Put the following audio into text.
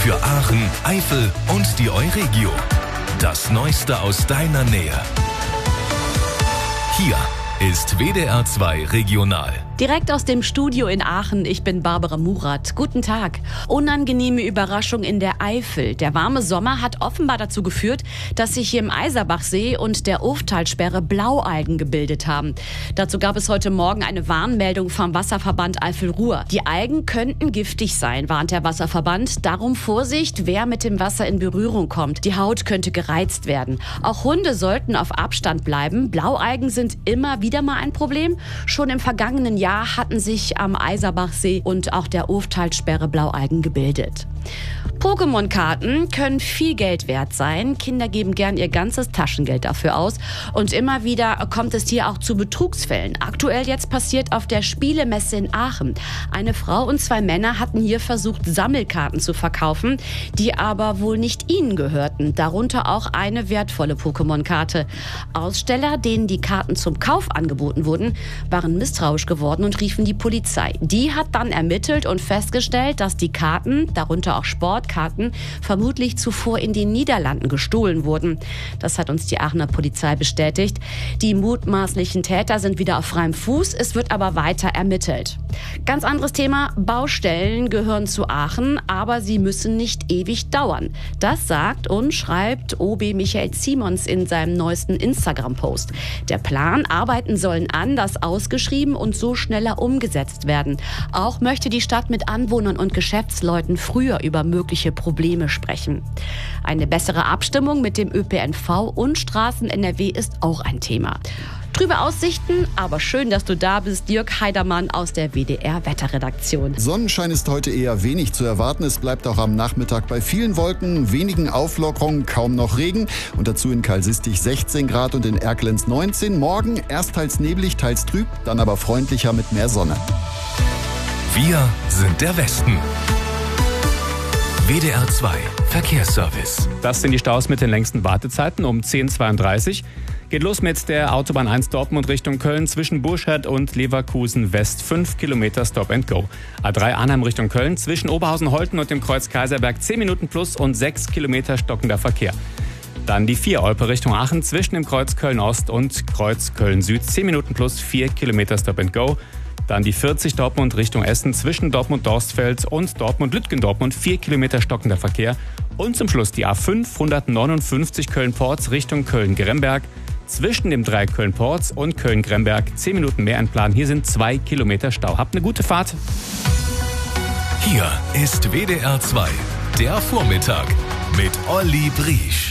Für Aachen, Eifel und die Euregio. Das Neueste aus deiner Nähe. Hier ist WDR 2 Regional. Direkt aus dem Studio in Aachen, ich bin Barbara Murat. Guten Tag. Unangenehme Überraschung in der Eifel. Der warme Sommer hat offenbar dazu geführt, dass sich hier im Eiserbachsee und der Urftalsperre Blaualgen gebildet haben. Dazu gab es heute Morgen eine Warnmeldung vom Wasserverband Eifel-Ruhr. Die Algen könnten giftig sein, warnt der Wasserverband. Darum Vorsicht, wer mit dem Wasser in Berührung kommt. Die Haut könnte gereizt werden. Auch Hunde sollten auf Abstand bleiben. Blaualgen sind immer wieder mal ein Problem. Schon im vergangenen Jahr hatten sich am Eiserbachsee und auch der Urftalsperre Blaualgen gebildet. Pokémon-Karten können viel Geld wert sein. Kinder geben gern ihr ganzes Taschengeld dafür aus. Und immer wieder kommt es hier auch zu Betrugsfällen. Aktuell jetzt passiert auf der Spielemesse in Aachen. Eine Frau und 2 Männer hatten hier versucht, Sammelkarten zu verkaufen, die aber wohl nicht ihnen gehörten. Darunter auch eine wertvolle Pokémon-Karte. Aussteller, denen die Karten zum Kauf angeboten wurden, waren misstrauisch geworden und riefen die Polizei. Die hat dann ermittelt und festgestellt, dass die Karten, darunter auch Sportkarten, vermutlich zuvor in den Niederlanden gestohlen wurden. Das hat uns die Aachener Polizei bestätigt. Die mutmaßlichen Täter sind wieder auf freiem Fuß, es wird aber weiter ermittelt. Ganz anderes Thema, Baustellen gehören zu Aachen, aber sie müssen nicht ewig dauern. Das sagt und schreibt OB Michael Simons in seinem neuesten Instagram-Post. Der Plan, Arbeiten sollen anders ausgeschrieben und so schneller umgesetzt werden. Auch möchte die Stadt mit Anwohnern und Geschäftsleuten früher über mögliche Probleme sprechen. Eine bessere Abstimmung mit dem ÖPNV und Straßen-NRW ist auch ein Thema. Trübe Aussichten, aber schön, dass du da bist, Jörg Heidermann aus der WDR-Wetterredaktion. Sonnenschein ist heute eher wenig zu erwarten. Es bleibt auch am Nachmittag bei vielen Wolken, wenigen Auflockerungen, kaum noch Regen. Und dazu in Kalsistig 16 Grad und in Erkelenz 19. Morgen erst teils neblig, teils trüb, dann aber freundlicher mit mehr Sonne. Wir sind der Westen. WDR 2 Verkehrsservice. Das sind die Staus mit den längsten Wartezeiten um 10:32 Uhr. Geht los mit der Autobahn 1 Dortmund Richtung Köln zwischen Burscheid und Leverkusen West. 5 Kilometer Stop and Go. A3 Arnhem Richtung Köln zwischen Oberhausen-Holten und dem Kreuz Kaiserberg 10 Minuten plus und 6 Kilometer stockender Verkehr. Dann die 4 Olpe Richtung Aachen zwischen dem Kreuz Köln Ost und Kreuz Köln Süd 10 Minuten plus 4 Kilometer Stop and Go. Dann die 40 Dortmund Richtung Essen zwischen Dortmund-Dorstfeld und Dortmund-Lütgendortmund 4 Kilometer stockender Verkehr. Und zum Schluss die A5 159 Köln-Porz Richtung Köln-Gremberg. Zwischen dem Dreieck Köln-Porz und Köln-Gremberg 10 Minuten mehr entplanen. Hier sind 2 Kilometer Stau. Habt eine gute Fahrt. Hier ist WDR 2, der Vormittag mit Olli Briesch.